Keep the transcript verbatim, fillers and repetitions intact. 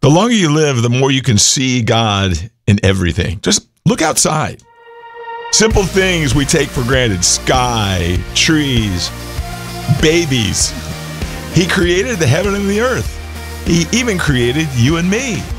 The longer you live, the more you can see God in everything. Just look outside. Simple things we take for granted. Sky, trees, babies. He created the heaven and the earth. He even created you and me.